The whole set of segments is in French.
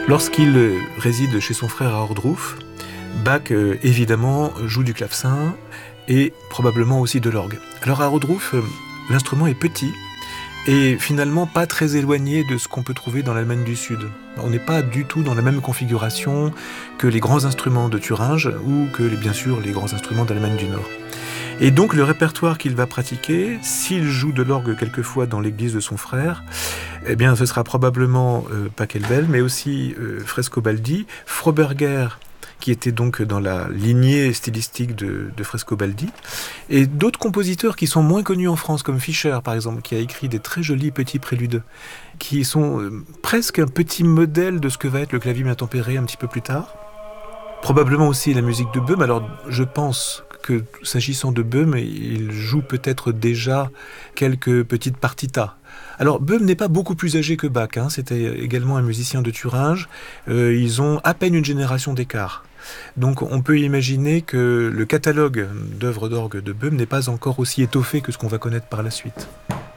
Lorsqu'il réside chez son frère à Ohrdruf, Bach, évidemment, joue du clavecin et probablement aussi de l'orgue. Alors à Ohrdruf, l'instrument est petit et finalement pas très éloigné de ce qu'on peut trouver dans l'Allemagne du Sud. On n'est pas du tout dans la même configuration que les grands instruments de Thuringe ou que, bien sûr, les grands instruments d'Allemagne du Nord. Et donc le répertoire qu'il va pratiquer, s'il joue de l'orgue quelquefois dans l'église de son frère, eh bien ce sera probablement Pachelbel, mais aussi Frescobaldi, Froberger, qui était donc dans la lignée stylistique de Frescobaldi, et d'autres compositeurs qui sont moins connus en France, comme Fischer par exemple, qui a écrit des très jolis petits préludes, qui sont presque un petit modèle de ce que va être le clavier bien tempéré un petit peu plus tard. Probablement aussi la musique de Böhm. Alors je pense que s'agissant de Böhm, il joue peut-être déjà quelques petites partitas. Alors Böhm n'est pas beaucoup plus âgé que Bach, c'était également un musicien de Thuringe, ils ont à peine une génération d'écart. Donc on peut imaginer que le catalogue d'œuvres d'orgue de Böhm n'est pas encore aussi étoffé que ce qu'on va connaître par la suite.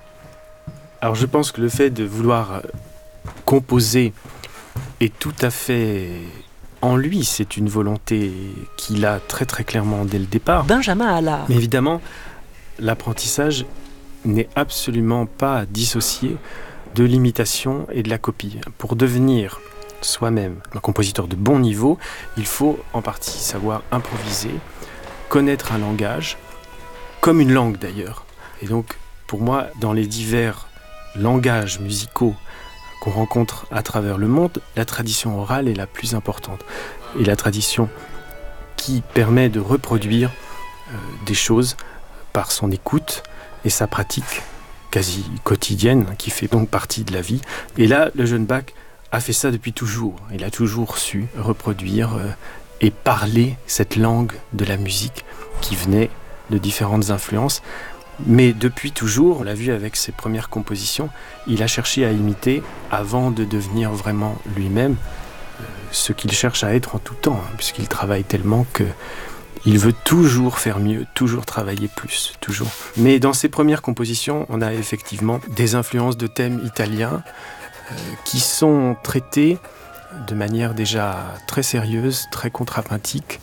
Alors je pense que le fait de vouloir composer est tout à fait en lui, c'est une volonté qu'il a très très clairement dès le départ. Benjamin Allard. Mais évidemment, l'apprentissage n'est absolument pas dissocié de l'imitation et de la copie. Pour devenir soi-même un compositeur de bon niveau, il faut en partie savoir improviser, connaître un langage, comme une langue d'ailleurs. Et donc, pour moi, dans les divers langages musicaux qu'on rencontre à travers le monde, la tradition orale est la plus importante. Et la tradition qui permet de reproduire des choses par son écoute et sa pratique quasi quotidienne, qui fait donc partie de la vie. Et là, le jeune Bach a fait ça depuis toujours. Il a toujours su reproduire et parler cette langue de la musique qui venait de différentes influences. Mais depuis toujours, on l'a vu avec ses premières compositions, il a cherché à imiter avant de devenir vraiment lui-même ce qu'il cherche à être en tout temps, puisqu'il travaille tellement qu'il veut toujours faire mieux, toujours travailler plus, toujours. Mais dans ses premières compositions, on a effectivement des influences de thèmes italiens qui sont traités de manière déjà très sérieuse, très contrapuntique,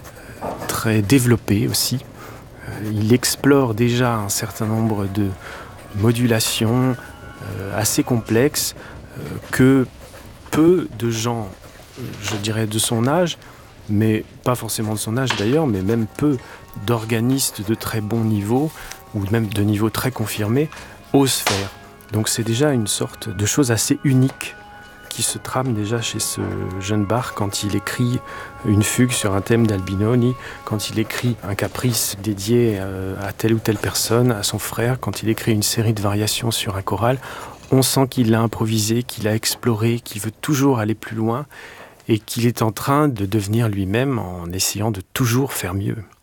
très développée aussi. Il explore déjà un certain nombre de modulations assez complexes que peu de gens, je dirais de son âge, mais pas forcément de son âge d'ailleurs, mais même peu d'organistes de très bon niveau, ou même de niveau très confirmé, osent faire. Donc c'est déjà une sorte de chose assez unique qui se trame déjà chez ce jeune Bach quand il écrit une fugue sur un thème d'Albinoni, quand il écrit un caprice dédié à telle ou telle personne, à son frère, quand il écrit une série de variations sur un choral. On sent qu'il l'a improvisé, qu'il a exploré, qu'il veut toujours aller plus loin et qu'il est en train de devenir lui-même en essayant de toujours faire mieux.